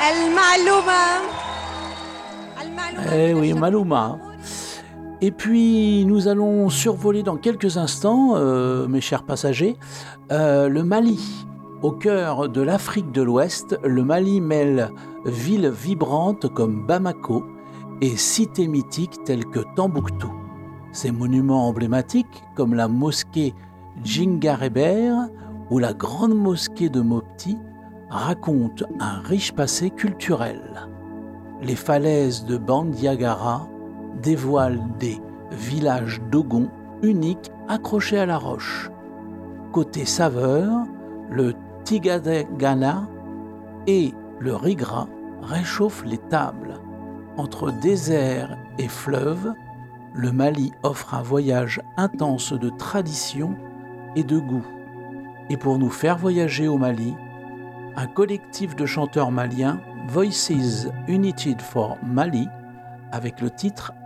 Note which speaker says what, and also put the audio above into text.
Speaker 1: المعلومة
Speaker 2: Eh oui, Maluma. Et puis, nous allons survoler dans quelques instants, mes chers passagers, le Mali. Au cœur de l'Afrique de l'Ouest, le Mali mêle villes vibrantes comme Bamako et cités mythiques telles que Tombouctou. Ces monuments emblématiques, comme la mosquée Djingareber ou la grande mosquée de Mopti, racontent un riche passé culturel. Les falaises de Bandiagara dévoilent des villages dogons uniques accrochés à la roche. Côté saveur, le tigadagana et le rigra réchauffent les tables. Entre désert et fleuve, le Mali offre un voyage intense de tradition et de goût. Et pour nous faire voyager au Mali, un collectif de chanteurs maliens, Voices United for Mali, avec le titre